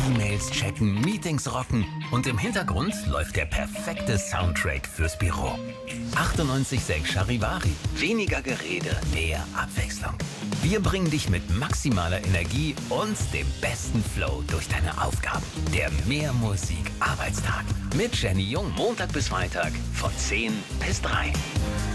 E-Mails checken, Meetings rocken und im Hintergrund läuft der perfekte Soundtrack fürs Büro. 98.6 Charivari. Weniger Gerede, mehr Abwechslung. Wir bringen dich mit maximaler Energie und dem besten Flow durch deine Aufgaben. Der Mehr Musik Arbeitstag mit Jenny Jung. Montag bis Freitag von 10 bis 3.